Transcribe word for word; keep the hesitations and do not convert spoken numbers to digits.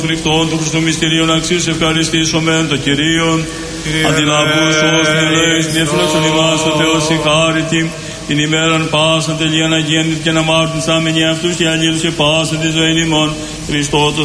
Φρικτών του Χριστού μυστηρίων αξίως ευχαριστήσομεν το Κυρίον. Αντιλαβούς ως νελέης διεφυλάξον ημάς ο Θεός η χάρητη την ημέραν πάσαν τελείαν αγέννητ και να μάρτουν σάμενοι αυτούς και αλλήλους και πάσαν τη ζωή ημών Χριστό